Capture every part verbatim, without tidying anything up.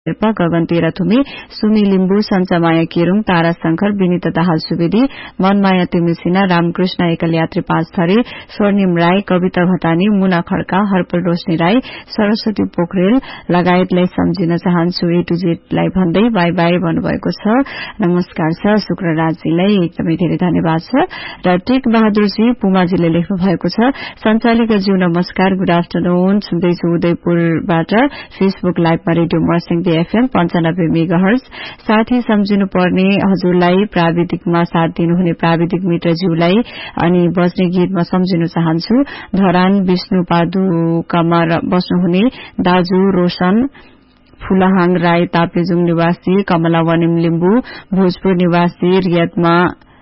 गगन तेह्रथुमी, सुमी लिम्बू, सञ्चमाया केरुङ, तारा शंकर, विनिता दाहाल सुवेदी, मनमाया तिमी सिन्हा, रामकृष्ण एकल यात्री पाँच थरी, स्वर्णिम राई, कविता भटानी, मुना खड्का, हर्पल रोशनी राई, सरस्वती पोखरेल लगायतलाई सम्झिन चाहन्छु। ए टु जेडलाई भन्दै बाई बाई भन्नुभएको छ। नमस्कार छ शुक्रराजजीलाई एकदमै धेरै धन्यवाद छ। र टेक बहादुरजी पुमाजीले लेख्नु भएको छ, सञ्चालिकाज्यू नमस्कार, गुड आफ्टरनुन, सुन्दैछु उदयपुरबाट फेसबुक लाइभमा रेडियो मर्सिङ एफएम पञ्चानब्बे मेगाहर्ज। साथी सम्झिनु पर्ने हजुरलाई, प्राविधिकमा साथ दिनुहुने प्राविधिक मित्रज्यूलाई अनि बज्ने गीतमा सम्झिनु चाहन्छु। धरान विष्णु पादुकामा बस्नुहुने दाजु रोशन फुलाहाङ राई, ताप्लेजुङ निवासी कमला वनिम लिम्बू, भोजपुर निवासी रियादमा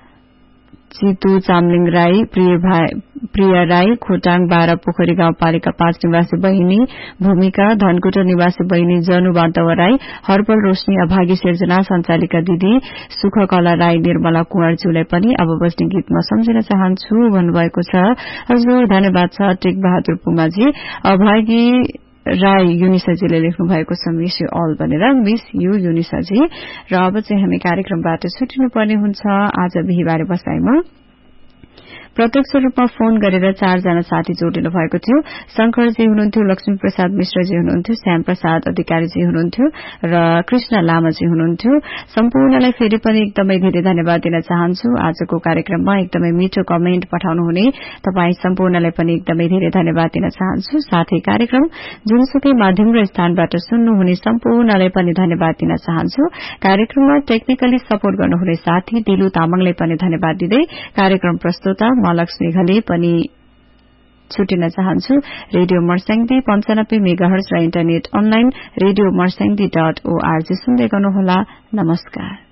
चितु चामलिङ राई, प्रिय भाइ प्रिया राई, खोटाङ बाह्र पोखरी गाउँपालिका पाँच निवासी बहिनी भूमिका, धनकुटा निवासी बहिनी जनु बान्तवा राई, हर्पल रोशनी, अभागी सिर्जना, सञ्चालिका दिदी सुखकला राई, निर्मला कुँवरज्यूलाई पनि अब बस्ने गीतमा सम्झिन चाहन्छु भन्नुभएको छ। हजुर धन्यवाद छ टेक बहादुर पुमाजी। अभागी राई युनिसाजीले लेख्नु भएको छ मिस यु अल भनेर। Miss you युनिसाजी। र अब चाहिँ हामी कार्यक्रमबाट छुटिनुपर्ने हुन्छ। आज बिहिबारे बसाईमा प्रत्यक्ष रूपमा फोन गरेर चारजना साथी जोडिनु भएको थियो। शंकरजी हुनुहुन्थ्यो, लक्ष्मी प्रसाद मिश्रजी हुनुहुन्थ्यो, श्याम प्रसाद अधिकारीजी हुनुहुन्थ्यो र कृष्ण लामाजी हुनुहुन्थ्यो। सम्पूर्णलाई फेरि पनि एकदमै धेरै धन्यवाद दिन चाहन्छु। आजको कार्यक्रममा एकदमै मिठो कमेन्ट पठाउनुहुने तपाई सम्पूर्णलाई पनि एकदमै धेरै धन्यवाद दिन चाहन्छु। साथै कार्यक्रम जुनसुकै माध्यम र स्थानबाट सुन्नुहुने सम्पूर्णलाई पनि धन्यवाद दिन चाहन्छु। कार्यक्रममा टेक्निकली सपोर्ट गर्नुहुने साथी दिलु तामाङलाई पनि धन्यवाद दिँदै कार्यक्रम प्रस्तुता म लक्ष्मी घले पनि छुटिन चाहन्छु। रेडियो मर्स्याङदी पञ्चानब्बे मेगाहर्ज र internet online radio Marsyangdi dot ORG सुन्दै गर्नुहोला। नमस्कार।